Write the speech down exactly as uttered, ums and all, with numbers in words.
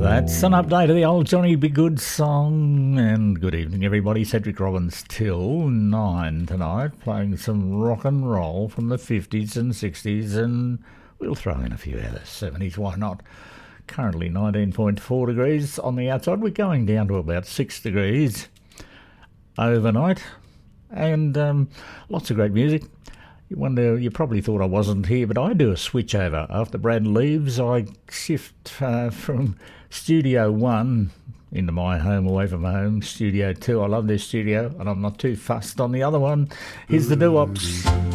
That's an update of the old Johnny B. Good song. And good evening, everybody. Cedric Robbins till nine tonight, playing some rock and roll from the fifties and sixties, and we'll throw in a few out of the seventies, why not? Currently nineteen point four degrees on the outside. We're going down to about six degrees overnight, and um, lots of great music. You wonder, you probably thought I wasn't here, but I do a switch over. After Brad leaves, I shift uh, from Studio One into my home, away from home, Studio Two. I love this studio, and I'm not too fussed on the other one. Here's the doo-wops.